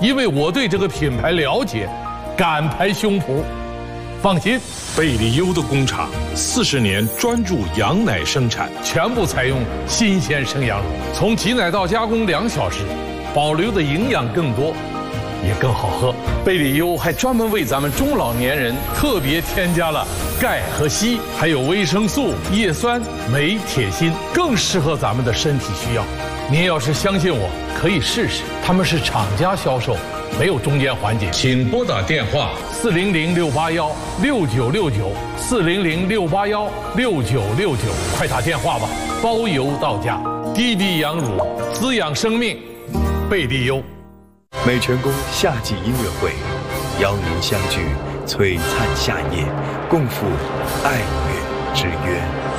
因为我对这个品牌了解，敢拍胸脯。放心， 贝利优的工厂40年专注羊奶生产， 全部采用新鲜生羊乳，从挤奶到加工2小时，保留的营养更多，也更好喝。贝利优还专门为咱们中老年人特别添加了钙和硒，还有维生素、叶酸、镁、铁、锌，更适合咱们的身体需要。您要是相信我，可以试试，他们是厂家销售，没有中间环节。请拨打电话400-681-6969，400-681-6969，快打电话吧，包邮到家。滴滴羊乳滋养生命，贝利优。 美泉宫夏季音乐会，邀您相聚璀璨夏夜，共赴爱乐之约。